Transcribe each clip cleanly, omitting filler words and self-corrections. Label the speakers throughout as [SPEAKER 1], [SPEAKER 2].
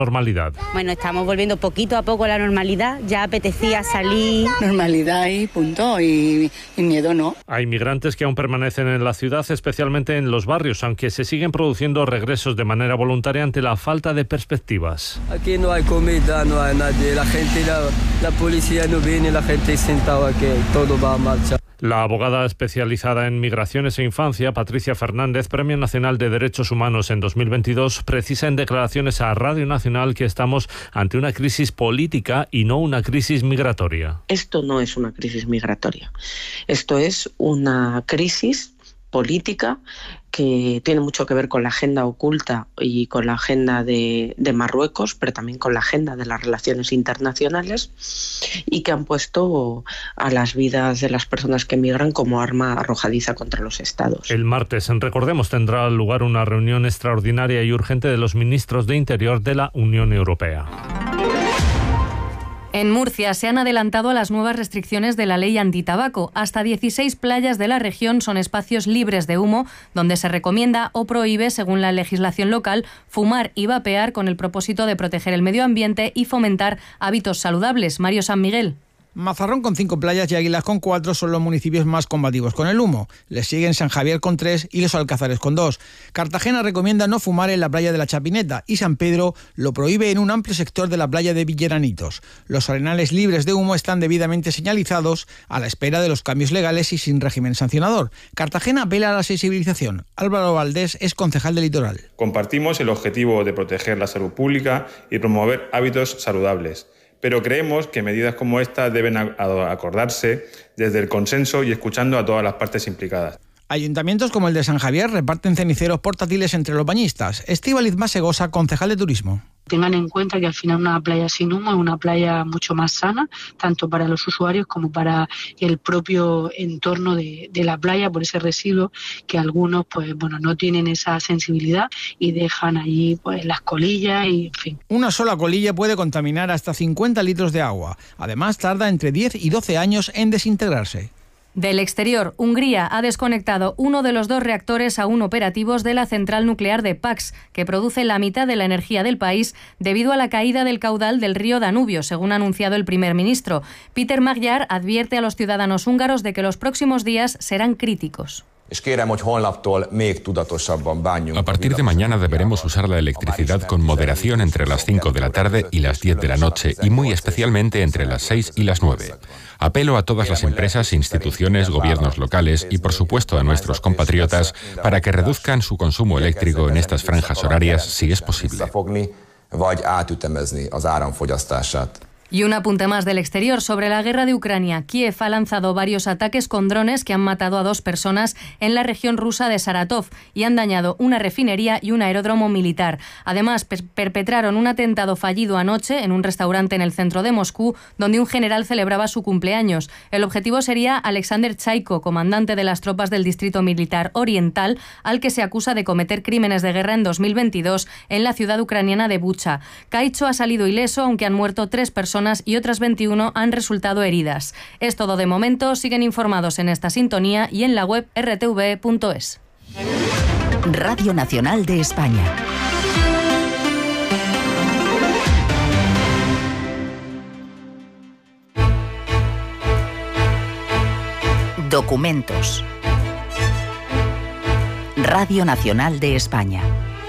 [SPEAKER 1] normalidad.
[SPEAKER 2] Bueno, estamos volviendo poquito a poco a la normalidad, ya apetecía salir.
[SPEAKER 3] Normalidad y punto, y miedo no.
[SPEAKER 1] Hay migrantes que aún permanecen en la ciudad, especialmente en los barrios, aunque se siguen produciendo regresos de manera voluntaria ante la falta de perspectivas.
[SPEAKER 4] Aquí no hay comida, no hay nadie, la policía no viene, la gente sentada aquí, todo va a marcha.
[SPEAKER 1] La abogada especializada en migraciones e infancia, Patricia Fernández, Premio Nacional de Derechos Humanos en 2022, precisa en declaraciones a Radio Nacional que estamos ante una crisis política y no una crisis migratoria.
[SPEAKER 5] Esto no es una crisis migratoria, esto es una crisis política que tiene mucho que ver con la agenda oculta y con la agenda de Marruecos, pero también con la agenda de las relaciones internacionales, y que han puesto a las vidas de las personas que migran como arma arrojadiza contra los estados.
[SPEAKER 1] El martes, recordemos, tendrá lugar una reunión extraordinaria y urgente de los ministros de Interior de la Unión Europea.
[SPEAKER 6] En Murcia se han adelantado a las nuevas restricciones de la ley antitabaco. Hasta 16 playas de la región son espacios libres de humo, donde se recomienda o prohíbe, según la legislación local, fumar y vapear con el propósito de proteger el medio ambiente y fomentar hábitos saludables. Mario San Miguel.
[SPEAKER 7] Mazarrón con 5 playas y Águilas con 4 son los municipios más combativos con el humo. Les siguen San Javier con 3 y Los Alcázares con 2. Cartagena recomienda no fumar en la playa de la Chapineta y San Pedro lo prohíbe en un amplio sector de la playa de Villeranitos. Los arenales libres de humo están debidamente señalizados a la espera de los cambios legales y sin régimen sancionador. Cartagena apela a la sensibilización. Álvaro Valdés es concejal de Litoral.
[SPEAKER 8] Compartimos el objetivo de proteger la salud pública y promover hábitos saludables. Pero creemos que medidas como esta deben acordarse desde el consenso y escuchando a todas las partes implicadas.
[SPEAKER 7] Ayuntamientos como el de San Javier reparten ceniceros portátiles entre los bañistas. Estíbaliz Masegosa, concejal de Turismo.
[SPEAKER 9] Tengan en cuenta que al final una playa sin humo es una playa mucho más sana, tanto para los usuarios como para el propio entorno de la playa, por ese residuo que algunos no tienen esa sensibilidad y dejan allí las colillas y en fin.
[SPEAKER 7] Una sola colilla puede contaminar hasta 50 litros de agua. Además, tarda entre 10 y 12 años en desintegrarse.
[SPEAKER 6] Del exterior, Hungría ha desconectado uno de los 2 reactores aún operativos de la central nuclear de Paks, que produce la mitad de la energía del país debido a la caída del caudal del río Danubio, según ha anunciado el primer ministro. Peter Magyar advierte a los ciudadanos húngaros de que los próximos días serán críticos.
[SPEAKER 10] A partir de mañana deberemos usar la electricidad con moderación entre las 5 de la tarde y las 10 de la noche y muy especialmente entre las 6 y las 9. Apelo a todas las empresas, instituciones, gobiernos locales y por supuesto a nuestros compatriotas para que reduzcan su consumo eléctrico en estas franjas horarias si es posible.
[SPEAKER 6] Y un apunte más del exterior sobre la guerra de Ucrania. Kiev ha lanzado varios ataques con drones que han matado a 2 personas en la región rusa de Saratov y han dañado una refinería y un aeródromo militar. Además, perpetraron un atentado fallido anoche en un restaurante en el centro de Moscú, donde un general celebraba su cumpleaños. El objetivo sería Alexander Chaiko, comandante de las tropas del Distrito Militar Oriental, al que se acusa de cometer crímenes de guerra en 2022 en la ciudad ucraniana de Bucha. Chaicho ha salido ileso, aunque han muerto 3 personas y otras 21 han resultado heridas. Es todo de momento. Siguen informados en esta sintonía y en la web rtv.es.
[SPEAKER 11] Radio Nacional de España. Documentos. Radio Nacional de España.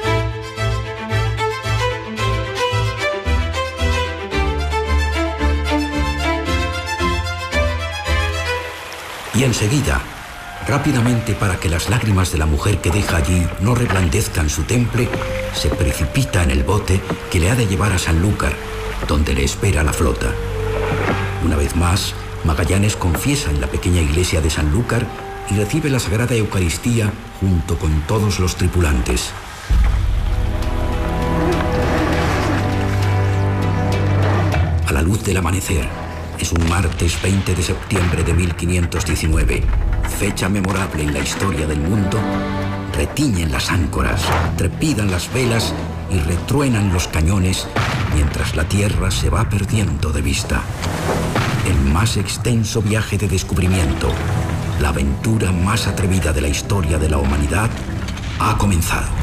[SPEAKER 12] Y enseguida, rápidamente para que las lágrimas de la mujer que deja allí no reblandezcan su temple, se precipita en el bote que le ha de llevar a Sanlúcar, donde le espera la flota. Una vez más, Magallanes confiesa en la pequeña iglesia de Sanlúcar y recibe la Sagrada Eucaristía junto con todos los tripulantes. A la luz del amanecer, es un martes 20 de septiembre de 1519, fecha memorable en la historia del mundo. Retiñen las áncoras, trepidan las velas y retruenan los cañones mientras la tierra se va perdiendo de vista. El más extenso viaje de descubrimiento, la aventura más atrevida de la historia de la humanidad, ha comenzado.